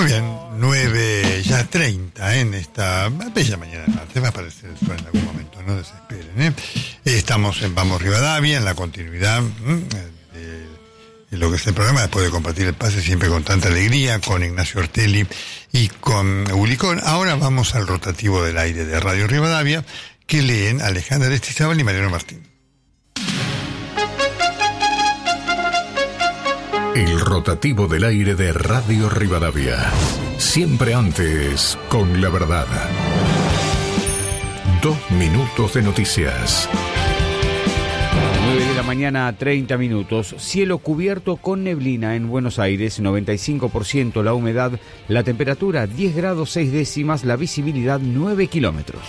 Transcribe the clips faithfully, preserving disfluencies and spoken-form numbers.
Bien, nueve ya treinta en esta bella mañana de martes. Va a aparecer el sol en algún momento, no desesperen, ¿eh? Estamos en Vamos Rivadavia, en la continuidad de, de lo que es el programa, después de compartir el pase siempre con tanta alegría, con Ignacio Ortelli y con Ulicón. Ahora vamos al rotativo del aire de Radio Rivadavia, que leen Alejandra Aristizábal y Mariano Martín. El rotativo del aire de Radio Rivadavia. Siempre antes, con la verdad. Dos minutos de noticias. nueve de la mañana, treinta minutos. Cielo cubierto con neblina en Buenos Aires, noventa y cinco por ciento la humedad, la temperatura diez grados seis décimas, la visibilidad nueve kilómetros.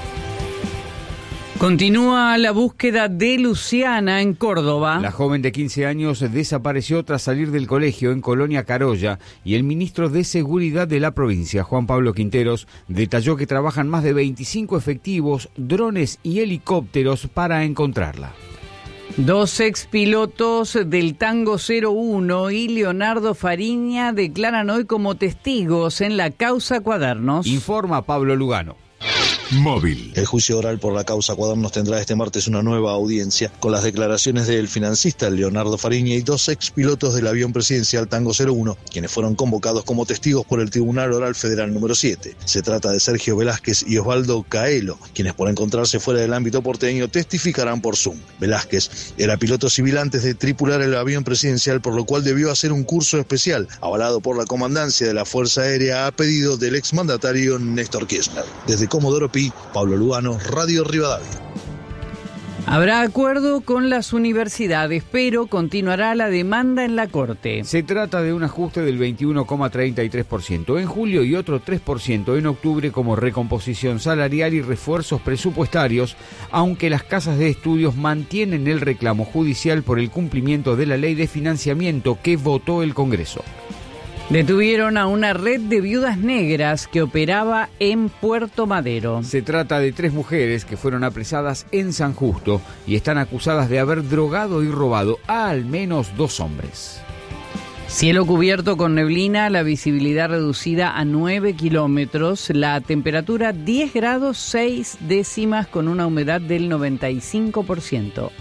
Continúa la búsqueda de Luciana en Córdoba. La joven de quince años desapareció tras salir del colegio en Colonia Carolla y el ministro de Seguridad de la provincia, Juan Pablo Quinteros, detalló que trabajan más de veinticinco efectivos, drones y helicópteros para encontrarla. Dos expilotos del Tango cero uno y Leonardo Fariña declaran hoy como testigos en la causa Cuadernos. Informa Pablo Lugano. Móvil. El juicio oral por la causa Cuadernos tendrá este martes una nueva audiencia con las declaraciones del financista Leonardo Fariña y dos expilotos del avión presidencial Tango cero uno, quienes fueron convocados como testigos por el Tribunal Oral Federal número siete. Se trata de Sergio Velázquez y Osvaldo Caelo, quienes por encontrarse fuera del ámbito porteño testificarán por Zoom. Velázquez era piloto civil antes de tripular el avión presidencial, por lo cual debió hacer un curso especial, avalado por la comandancia de la Fuerza Aérea a pedido del exmandatario Néstor Kirchner. Desde Comodoro Pi, Pablo Lugano, Radio Rivadavia. Habrá acuerdo con las universidades, pero continuará la demanda en la Corte. Se trata de un ajuste del veintiuno coma treinta y tres por ciento en julio y otro tres por ciento en octubre como recomposición salarial y refuerzos presupuestarios, aunque las casas de estudios mantienen el reclamo judicial por el cumplimiento de la ley de financiamiento que votó el Congreso. Detuvieron a una red de viudas negras que operaba en Puerto Madero. Se trata de tres mujeres que fueron apresadas en San Justo y están acusadas de haber drogado y robado a al menos dos hombres. Cielo cubierto con neblina, la visibilidad reducida a nueve kilómetros, la temperatura diez grados seis décimas con una humedad del noventa y cinco por ciento.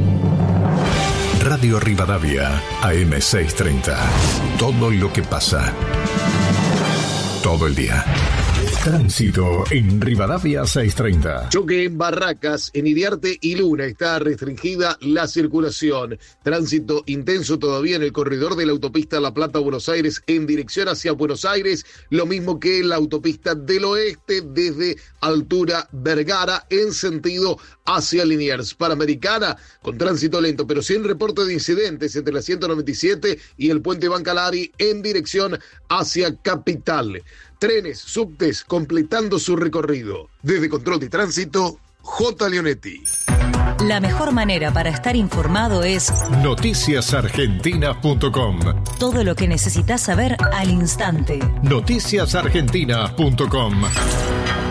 Radio Rivadavia, A M seiscientos treinta. Todo lo que pasa. Todo el día. Tránsito en Rivadavia seiscientos treinta. Choque en Barracas, en Iriarte y Luna. Está restringida la circulación. Tránsito intenso todavía en el corredor de la autopista La Plata-Buenos Aires en dirección hacia Buenos Aires. Lo mismo que en la autopista del Oeste desde altura Vergara en sentido hacia Liniers. Panamericana con tránsito lento, pero sin reporte de incidentes entre la ciento noventa y siete y el puente Bancalari en dirección hacia Capital. Trenes, subtes, completando su recorrido. Desde Control de Tránsito, J. Leonetti. La mejor manera para estar informado es noticias argentinas punto com. Todo lo que necesitas saber al instante. noticias argentinas punto com.